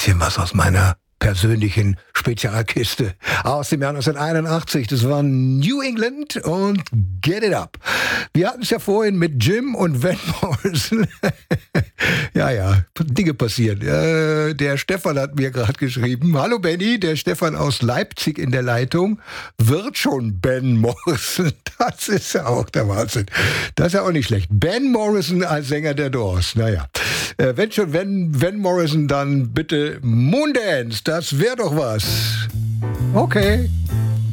bisschen was aus meiner persönlichen Spezialkiste aus dem Jahr 1981. Das war New England und Get It Up. Wir hatten es ja vorhin mit Jim und Van Morrison. ja, Dinge passieren. Der Stefan hat mir gerade geschrieben, hallo Benny, der Stefan aus Leipzig in der Leitung, wird schon Ben Morrison. Das ist ja auch der Wahnsinn. Das ist ja auch nicht schlecht. Ben Morrison als Sänger der Doors. Naja, wenn schon Van Morrison, dann bitte Moondance. Das wäre doch was. Okay.